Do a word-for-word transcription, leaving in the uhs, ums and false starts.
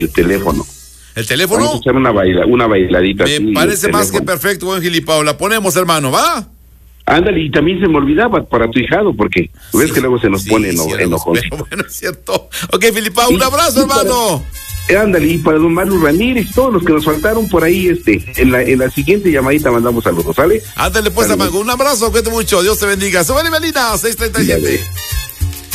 el teléfono. ¿El teléfono? Vamos a echar una, baila, una bailadita. Me así, parece más que perfecto, buen Gilipao. La ponemos, hermano, ¿va? Ándale, y también se me olvidaba para tu hijado, porque sí, ves que luego se nos sí, pone eno, sí, enojoso. Pero bueno, es cierto. Ok, Filipao, un abrazo, hermano. Para, ándale, y para don Mario Ramírez, todos los que nos faltaron por ahí, este, en la, en la siguiente llamadita mandamos saludos, ¿sale? Ándale, pues, amigo, un abrazo, cuídate mucho, Dios te bendiga. Se va Melina, seis treinta y siete.